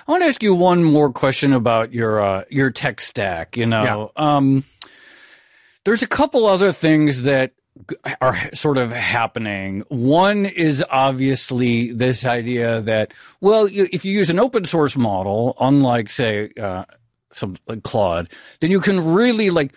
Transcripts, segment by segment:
I want to ask you one more question about your tech stack. There's a couple other things that are sort of happening. One is obviously this idea that, well, if you use an open source model, unlike, say, some like Claude, then you can really like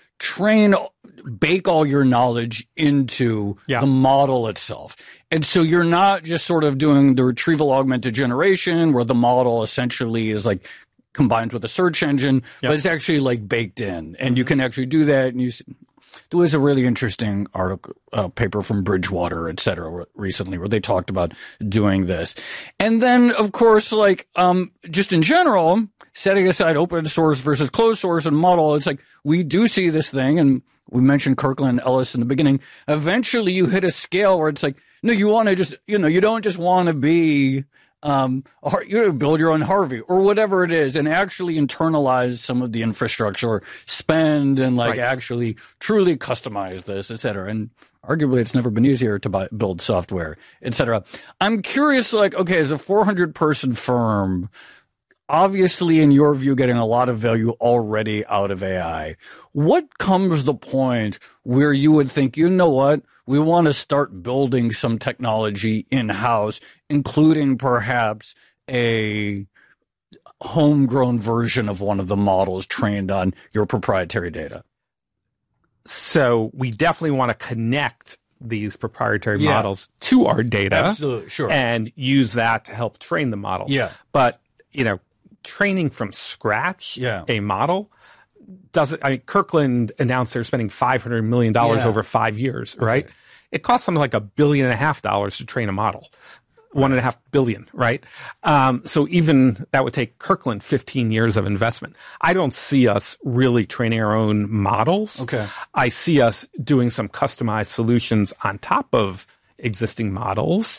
bake all your knowledge into the model itself. And so you're not just sort of doing the retrieval augmented generation where the model essentially is like combined with a search engine, but it's actually like baked in, and you can actually do that. And there was a really interesting article, paper from Bridgewater, et cetera, recently where they talked about doing this. And then, of course, like, just in general, setting aside open source versus closed source and model, it's like we do see this thing, and we mentioned Kirkland Ellis in the beginning. Eventually you hit a scale where it's like, no, you want to just, you don't just want to be, you build your own Harvey or whatever it is, and actually internalize some of the infrastructure spend and actually truly customize this, et cetera. And arguably it's never been easier to build software, et cetera. I'm curious, okay, as a 400-person firm, obviously in your view, getting a lot of value already out of AI, what comes the point where you would think, you know what? We want to start building some technology in-house, including perhaps a homegrown version of one of the models trained on your proprietary data. So we definitely want to connect these proprietary models to our data. Absolutely, sure. And use that to help train the model. Yeah. But, training from scratch a model doesn't. I mean, Kirkland announced they're spending $500 million over 5 years, right? Okay. It costs something like $1.5 billion to train a model. $1.5 billion, right? So even that would take Kirkland 15 years of investment. I don't see us really training our own models. Okay. I see us doing some customized solutions on top of existing models.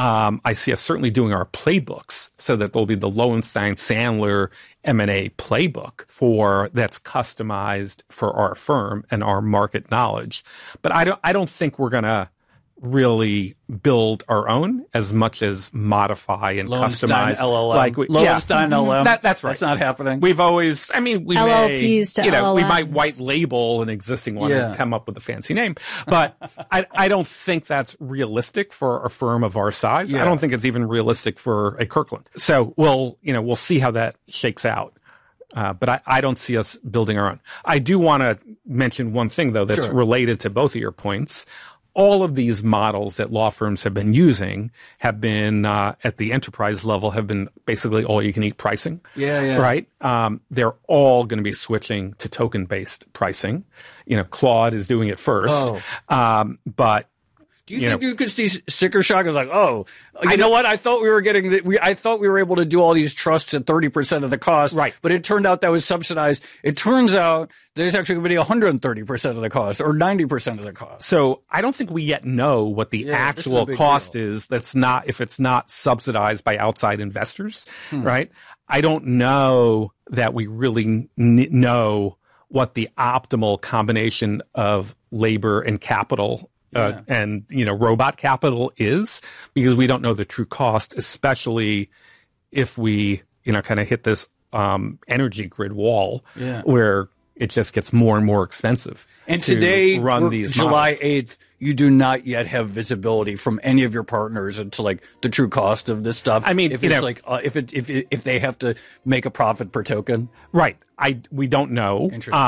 I see us certainly doing our playbooks so that there'll be the Lowenstein-Sandler M&A playbook that's customized for our firm and our market knowledge. But I don't think we're going to really build our own as much as modify and customize. LLM. Lowenstein LLM. That's right. That's not happening. We've always, we LLPs may, to LLMs. we might white label an existing one and come up with a fancy name. But I don't think that's realistic for a firm of our size. I don't think it's even realistic for a Kirkland. So we'll see how that shakes out. But I don't see us building our own. I do want to mention one thing, though, that's related to both of your points. All of these models that law firms have been using have been, at the enterprise level, have been basically all-you-can-eat pricing. Right? They're all going to be switching to token-based pricing. Claude is doing it first. But do you think you could see sticker shock? It's like, you know what? I thought we were I thought we were able to do all these trusts at 30% of the cost. Right. But it turned out that was subsidized. It turns out there's actually going to be 130% of the cost or 90% of the cost. So I don't think we yet know what the actual cost is. If it's not subsidized by outside investors, right? I don't know that we really know what the optimal combination of labor and capital and robot capital is, because we don't know the true cost, especially if we kind of hit this energy grid wall where it just gets more and more expensive. And today, run these July models. 8th, you do not yet have visibility from any of your partners into the true cost of this stuff. I mean, if it's if they have to make a profit per token, right? We don't know.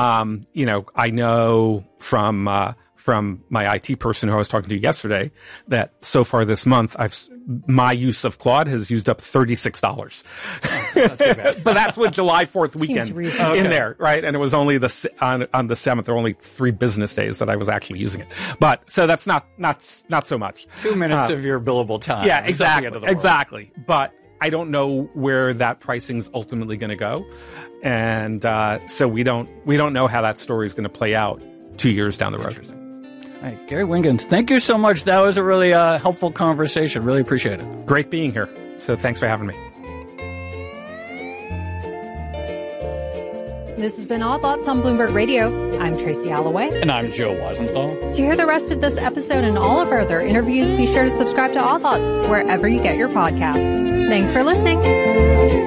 I know from my IT person who I was talking to yesterday that so far this month, my use of Claude has used up $36. Not too bad. But that's with July 4th weekend in there, right? And it was only on the 7th, there were only 3 business days that I was actually using it. But so that's not so much. 2 minutes of your billable time. Yeah, exactly. But I don't know where that pricing's ultimately going to go, and so we don't know how that story is going to play out 2 years down the road. All right, Gary Wingens, thank you so much. That was a really helpful conversation. Really appreciate it. Great being here. So thanks for having me. This has been All Thoughts on Bloomberg Radio. I'm Tracy Alloway. And I'm Joe Weisenthal. To hear the rest of this episode and all of our other interviews, be sure to subscribe to All Thoughts wherever you get your podcasts. Thanks for listening.